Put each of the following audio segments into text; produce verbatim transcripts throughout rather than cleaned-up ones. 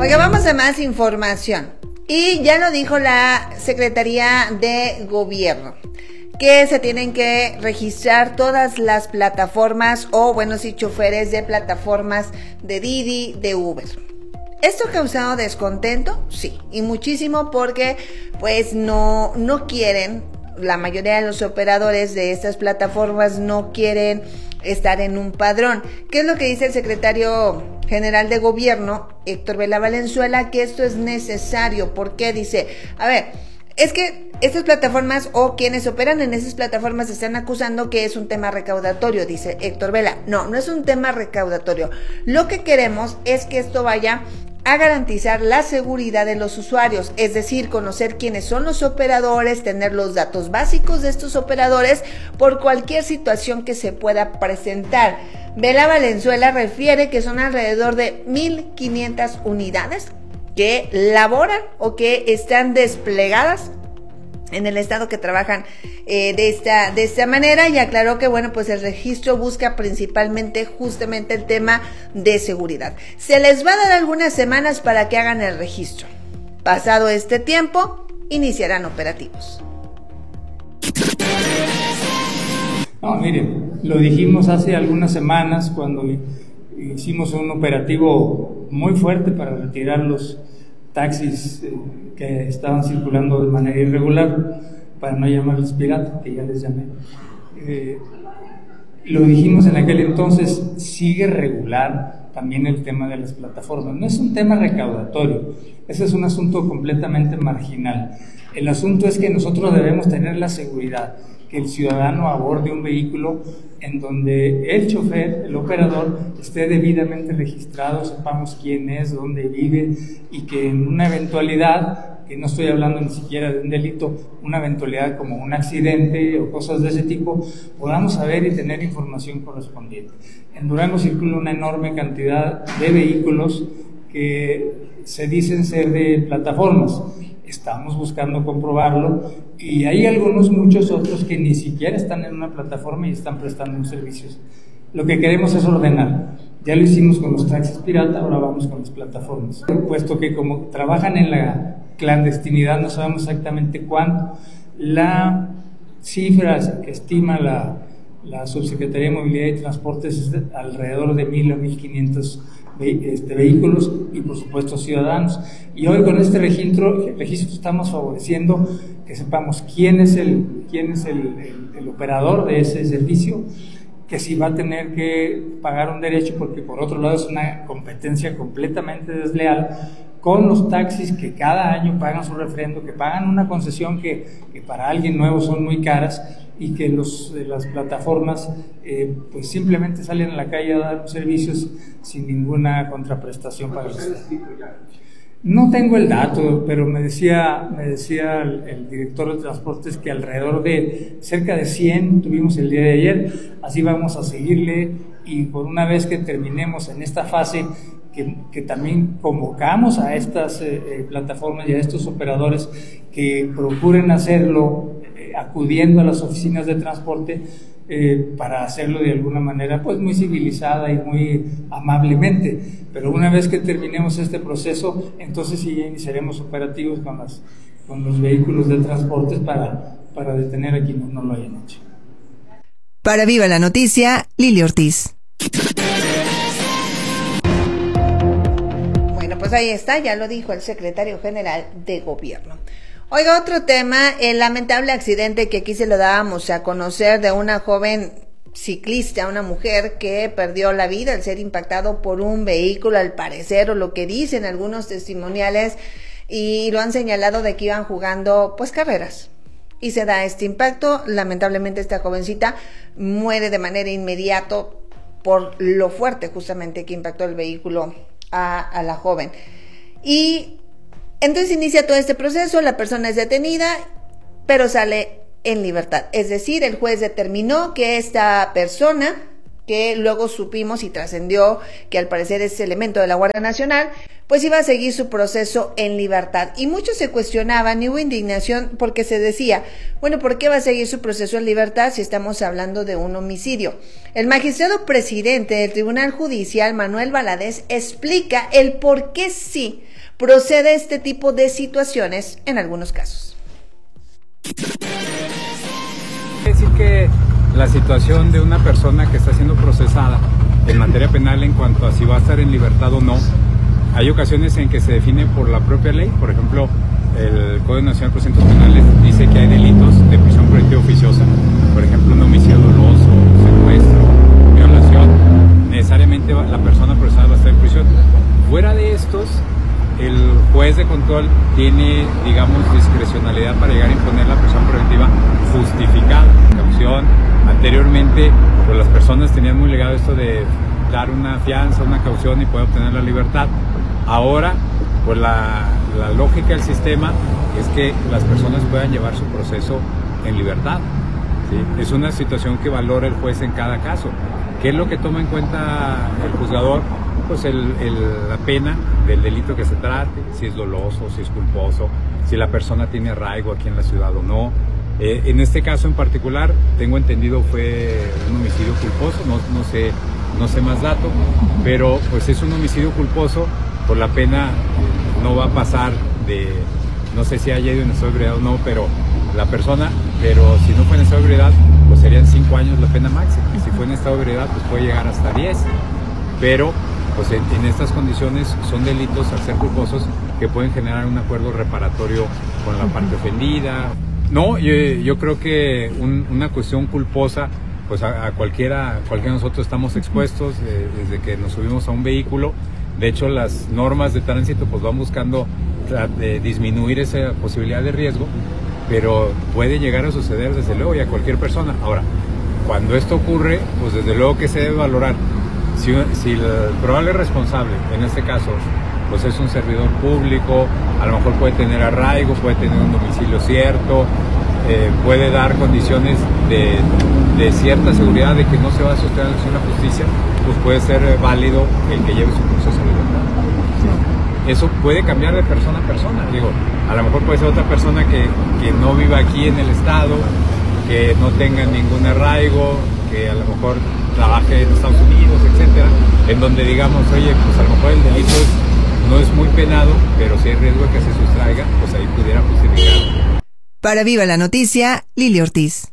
Oiga, vamos a más información. Y ya lo dijo la Secretaría de Gobierno, que se tienen que registrar todas las plataformas o, bueno, sí, choferes de plataformas de Didi, de Uber. ¿Esto ha causado descontento? Sí, y muchísimo, porque pues no, no quieren, la mayoría de los operadores de estas plataformas no quieren estar en un padrón. ¿Qué es lo que dice el secretario general de Gobierno, Héctor Vela Valenzuela? Que esto es necesario. ¿Por qué? Dice, a ver, es que estas plataformas o quienes operan en esas plataformas están acusando que es un tema recaudatorio, dice Héctor Vela. No, no es un tema recaudatorio. Lo que queremos es que esto vaya a garantizar la seguridad de los usuarios, es decir, conocer quiénes son los operadores, tener los datos básicos de estos operadores por cualquier situación que se pueda presentar. Vela Valenzuela refiere que son alrededor de mil quinientas unidades que laboran o que están desplegadas en el estado, que trabajan eh, de esta de esta manera, y aclaró que, bueno, pues el registro busca principalmente justamente el tema de seguridad. Se les va a dar algunas semanas para que hagan el registro. Pasado este tiempo, iniciarán operativos. No, miren, lo dijimos hace algunas semanas cuando hicimos un operativo muy fuerte para retirar los taxis eh, que estaban circulando de manera irregular, para no llamarles piratas, que ya les llamé. Eh, lo dijimos en aquel entonces, sigue regular también el tema de las plataformas. No es un tema recaudatorio, ese es un asunto completamente marginal. El asunto es que nosotros debemos tener la seguridad que el ciudadano aborde un vehículo en donde el chofer, el operador, esté debidamente registrado, sepamos quién es, dónde vive, y que en una eventualidad, que no estoy hablando ni siquiera de un delito, una eventualidad como un accidente o cosas de ese tipo, podamos saber y tener información correspondiente. En Durango circula una enorme cantidad de vehículos que se dicen ser de plataformas. Estamos buscando comprobarlo, y hay algunos, muchos otros que ni siquiera están en una plataforma y están prestando un servicio. Lo que queremos es ordenar. Ya lo hicimos con los taxis pirata, ahora vamos con las plataformas. Puesto que como trabajan en la clandestinidad, no sabemos exactamente cuánto. La cifra que estima la, la Subsecretaría de Movilidad y Transportes es de alrededor de mil a mil quinientos Este, vehículos y, por supuesto, ciudadanos. Y hoy con este registro, registro estamos favoreciendo que sepamos quién es el quién es el, el, el operador de ese servicio, que si va a tener que pagar un derecho, porque por otro lado es una competencia completamente desleal con los taxis que cada año pagan su refrendo, que pagan una concesión que, que para alguien nuevo son muy caras, y que los, las plataformas eh, pues simplemente salen a la calle a dar servicios sin ninguna contraprestación para los. No tengo el dato, pero me decía, me decía el, el director de transportes que alrededor de cerca de cien tuvimos el día de ayer. Así vamos a seguirle, y por una vez que terminemos en esta fase, que, que también convocamos a estas eh, eh, plataformas y a estos operadores que procuren hacerlo eh, acudiendo a las oficinas de transporte, eh, para hacerlo de alguna manera pues muy civilizada y muy amablemente. Pero una vez que terminemos este proceso, entonces sí iniciaremos operativos con, las, con los vehículos de transportes para, para detener a quienes no lo hayan hecho. Para Viva la Noticia, Lili Ortiz. Bueno, pues ahí está, ya lo dijo el secretario general de Gobierno. Oiga, otro tema, el lamentable accidente que aquí se lo dábamos a conocer de una joven ciclista, una mujer que perdió la vida al ser impactado por un vehículo, al parecer, o lo que dicen algunos testimoniales, y lo han señalado de que iban jugando pues carreras. Y se da este impacto. Lamentablemente esta jovencita muere de manera inmediata por lo fuerte justamente que impactó el vehículo a, a la joven. Y entonces inicia todo este proceso, la persona es detenida, pero sale en libertad. Es decir, el juez determinó que esta persona que luego supimos y trascendió que al parecer es elemento de la Guardia Nacional, pues iba a seguir su proceso en libertad. Y muchos se cuestionaban y hubo indignación porque se decía, bueno, ¿por qué va a seguir su proceso en libertad si estamos hablando de un homicidio? El magistrado presidente del Tribunal Judicial, Manuel Valadez, explica el por qué sí procede este tipo de situaciones en algunos casos. Quiere decir que la situación de una persona que está siendo procesada en materia penal en cuanto a si va a estar en libertad o no, hay ocasiones en que se define por la propia ley. Por ejemplo, el Código Nacional de Procedimientos Penales dice que hay delitos de prisión preventiva oficiosa, por ejemplo, un homicidio doloso, secuestro, violación, necesariamente la persona procesada va a estar en prisión. Fuera de estos, el juez de control tiene, digamos, discrecionalidad para llegar a imponer la prisión preventiva justificada, caución. Anteriormente, pues las personas tenían muy ligado esto de dar una fianza, una caución y poder obtener la libertad. Ahora, pues la, la lógica del sistema es que las personas puedan llevar su proceso en libertad, ¿sí? Es una situación que valora el juez en cada caso. ¿Qué es lo que toma en cuenta el juzgador? Pues el, el, la pena del delito que se trate, si es doloso, si es culposo, si la persona tiene arraigo aquí en la ciudad o no. Eh, en este caso en particular, tengo entendido fue un homicidio culposo, no, no sé, no sé más dato, pero pues es un homicidio culposo, por la pena eh, no va a pasar de, no sé si haya ido en estado de ebriedad o no, pero la persona, pero si no fue en estado de ebriedad, pues serían cinco años la pena máxima, y si fue en estado de ebriedad, pues puede llegar hasta diez, pero pues en, en estas condiciones son delitos al ser culposos que pueden generar un acuerdo reparatorio con la parte ofendida. No, yo, yo creo que un, una cuestión culposa, pues a, a cualquiera, cualquiera de nosotros estamos expuestos eh, desde que nos subimos a un vehículo. De hecho, las normas de tránsito pues van buscando eh, disminuir esa posibilidad de riesgo, pero puede llegar a suceder desde luego y a cualquier persona. Ahora, cuando esto ocurre, pues desde luego que se debe valorar. Si, si el probable responsable, en este caso, pues es un servidor público, a lo mejor puede tener arraigo, puede tener un domicilio cierto, eh, puede dar condiciones de, de cierta seguridad de que no se va a sostener la justicia, pues puede ser válido el que lleve su proceso de libertad. Eso puede cambiar de persona a persona. Digo, a lo mejor puede ser otra persona que, que no viva aquí en el estado, que no tenga ningún arraigo, que a lo mejor trabaje en Estados Unidos, etcétera, en donde digamos, oye, pues a lo mejor el delito es, no es muy penado, pero si hay riesgo de que se sustraiga, pues ahí pudiera justificar. Para Viva la Noticia, Lili Ortiz.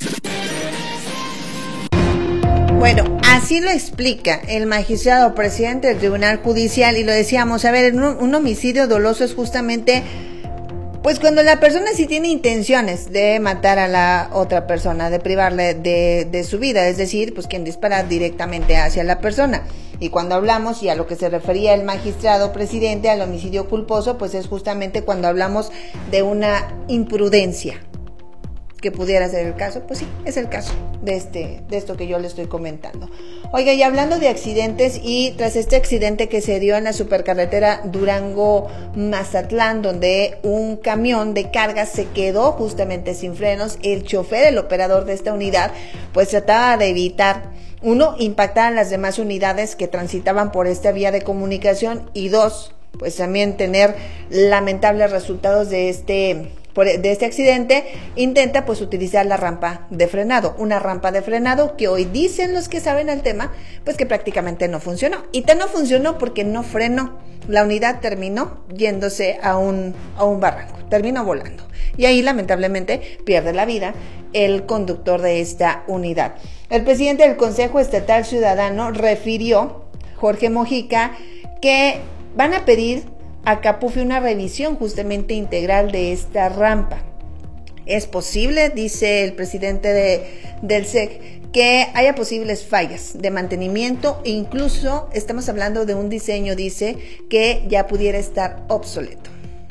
Bueno, así lo explica el magistrado presidente del Tribunal Judicial y lo decíamos, a ver, un, un homicidio doloso es justamente, pues cuando la persona sí tiene intenciones de matar a la otra persona, de privarle de, de su vida, es decir, pues quien dispara directamente hacia la persona. Y cuando hablamos, y a lo que se refería el magistrado presidente, al homicidio culposo, pues es justamente cuando hablamos de una imprudencia, que pudiera ser el caso, pues sí, es el caso de este, de esto que yo le estoy comentando. Oiga, y hablando de accidentes, y tras este accidente que se dio en la supercarretera Durango-Mazatlán, donde un camión de carga se quedó justamente sin frenos, el chofer, el operador de esta unidad, pues trataba de evitar, uno, impactar a las demás unidades que transitaban por esta vía de comunicación, y dos, pues también tener lamentables resultados de este de este accidente, intenta pues utilizar la rampa de frenado, una rampa de frenado que hoy dicen los que saben el tema, pues que prácticamente no funcionó, y te no funcionó porque no frenó, la unidad terminó yéndose a un, a un barranco, terminó volando, y ahí lamentablemente pierde la vida el conductor de esta unidad. El presidente del Consejo Estatal Ciudadano refirió, Jorge Mojica, que van a pedir a Capufi una revisión justamente integral de esta rampa. Es posible, dice el presidente de, del S E C, que haya posibles fallas de mantenimiento, e incluso estamos hablando de un diseño, dice, que ya pudiera estar obsoleto.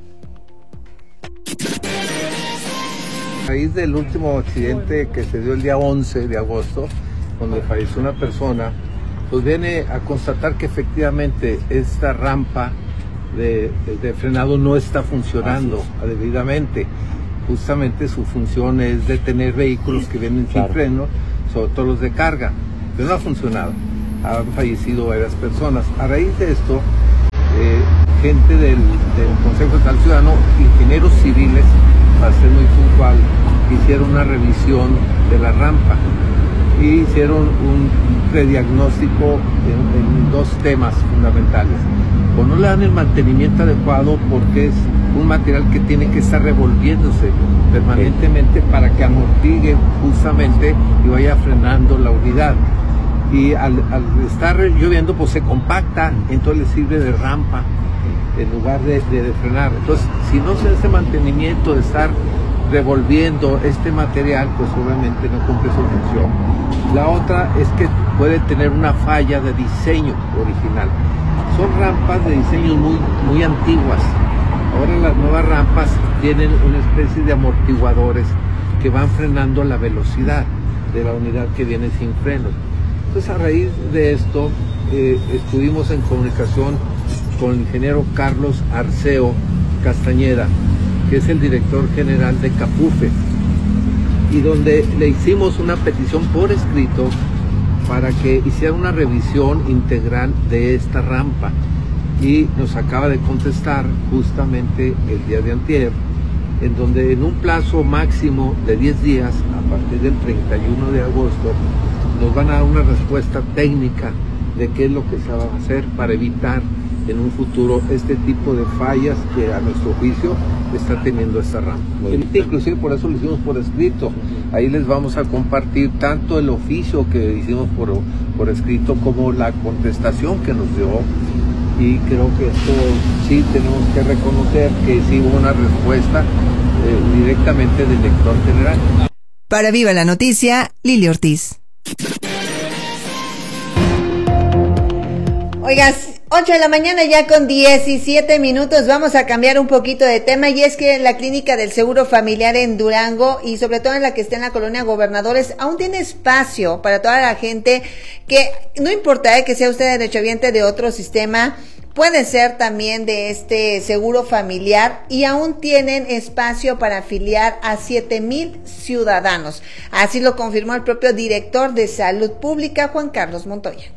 A raíz del último accidente que se dio el día once de agosto, donde falleció una persona, pues viene a constatar que efectivamente esta rampa De, de, de frenado no está funcionando debidamente. Justamente su función es detener vehículos que vienen claro. sin freno, sobre todo los de carga. pero no ha funcionado. Han fallecido varias personas. A raíz de esto, eh, gente del, del Consejo Estatal Ciudadano, ingenieros civiles, para ser muy puntual, hicieron una revisión de la rampa y hicieron un prediagnóstico en, en dos temas fundamentales. O no le dan el mantenimiento adecuado porque es un material que tiene que estar revolviéndose permanentemente para que amortigue justamente y vaya frenando la unidad. Y al, al estar lloviendo pues se compacta, entonces le sirve de rampa en lugar de, de, de frenar. Entonces, si no se hace mantenimiento de estar revolviendo este material, pues obviamente no cumple su función. La otra es que puede tener una falla de diseño original. Son rampas de diseños muy, muy antiguas. Ahora las nuevas rampas tienen una especie de amortiguadores que van frenando la velocidad de la unidad que viene sin frenos. Entonces, a raíz de esto, eh, estuvimos en comunicación con el ingeniero Carlos Arceo Castañeda, que es el director general de Capufe, y donde le hicimos una petición por escrito para que hiciera una revisión integral de esta rampa, y nos acaba de contestar justamente el día de antier, en donde en un plazo máximo de diez días, a partir del treinta y uno de agosto, nos van a dar una respuesta técnica de qué es lo que se va a hacer para evitar en un futuro este tipo de fallas que a nuestro juicio está teniendo esta rampa. Inclusive por eso lo hicimos por escrito. Ahí les vamos a compartir tanto el oficio que hicimos por, por escrito como la contestación que nos dio, y creo que esto sí tenemos que reconocer que sí hubo una respuesta eh, directamente del director general. Para Viva la Noticia, Lili Ortiz. Oigas, ocho de la mañana ya con diecisiete minutos, vamos a cambiar un poquito de tema, y es que la clínica del Seguro Familiar en Durango, y sobre todo en la que está en la colonia Gobernadores, aún tiene espacio para toda la gente que, no importa eh, que sea usted derechohabiente de otro sistema, puede ser también de este seguro familiar, y aún tienen espacio para afiliar a siete mil ciudadanos. Así lo confirmó el propio director de Salud Pública, Juan Carlos Montoya.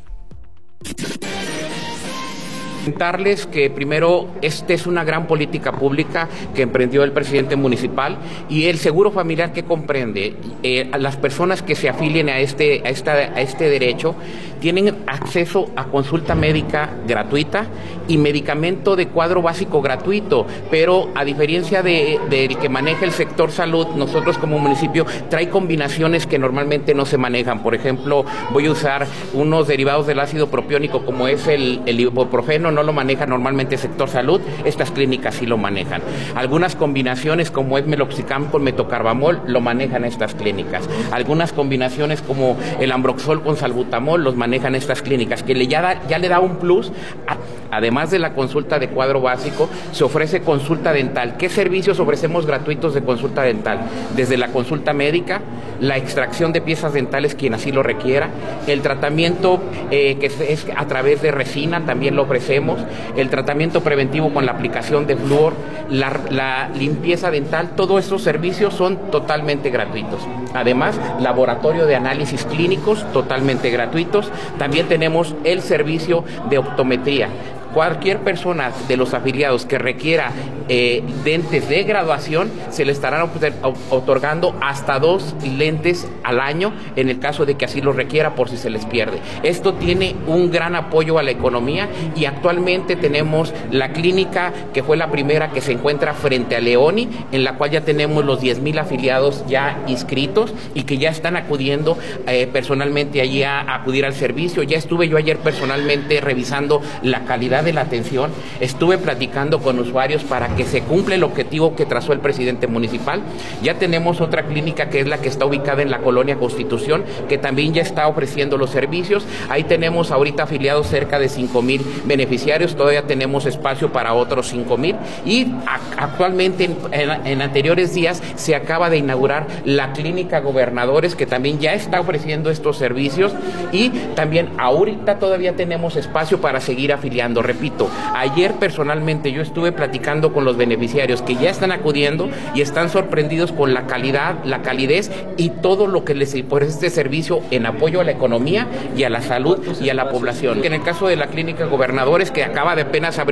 Comentarles que primero esta es una gran política pública que emprendió el presidente municipal, y el seguro familiar que comprende eh, a las personas que se afilien a este, a, esta, a este derecho tienen acceso a consulta médica gratuita y medicamento de cuadro básico gratuito, pero a diferencia de, de que maneja el sector salud, nosotros como municipio trae combinaciones que normalmente no se manejan. Por ejemplo, voy a usar unos derivados del ácido propiónico como es el, el ibuprofeno, no lo maneja normalmente el sector salud, estas clínicas sí lo manejan. Algunas combinaciones como es meloxicam con metocarbamol lo manejan estas clínicas. Algunas combinaciones como el ambroxol con salbutamol los manejan estas clínicas, que le ya, da, ya le da un plus. A, además de la consulta de cuadro básico, se ofrece consulta dental. ¿Qué servicios ofrecemos gratuitos de consulta dental? Desde la consulta médica, la extracción de piezas dentales quien así lo requiera, el tratamiento eh, que es a través de resina también lo ofrecemos, el tratamiento preventivo con la aplicación de flúor, la, la limpieza dental, todos estos servicios son totalmente gratuitos. Además, laboratorio de análisis clínicos totalmente gratuitos. También tenemos el servicio de optometría. Cualquier persona de los afiliados que requiera eh, lentes de graduación, se le estarán otorgando hasta dos lentes al año en el caso de que así lo requiera, por si se les pierde. Esto tiene un gran apoyo a la economía, y actualmente tenemos la clínica que fue la primera que se encuentra frente a Leoni, en la cual ya tenemos los diez mil afiliados ya inscritos y que ya están acudiendo eh, personalmente allí a, a acudir al servicio. Ya estuve yo ayer personalmente revisando la calidad de la atención, estuve platicando con usuarios para que se cumpla el objetivo que trazó el presidente municipal. Ya tenemos otra clínica que es la que está ubicada en la colonia Constitución, que también ya está ofreciendo los servicios. Ahí tenemos ahorita afiliados cerca de cinco mil beneficiarios, todavía tenemos espacio para otros cinco mil, y a, actualmente en, en, en anteriores días se acaba de inaugurar la clínica Gobernadores, que también ya está ofreciendo estos servicios, y también ahorita todavía tenemos espacio para seguir afiliando. repito, ayer personalmente yo estuve platicando con los beneficiarios que ya están acudiendo y están sorprendidos con la calidad, la calidez y todo lo que les por este servicio en apoyo a la economía y a la salud y a la población. En el caso de la clínica Gobernadores, que acaba de apenas abrir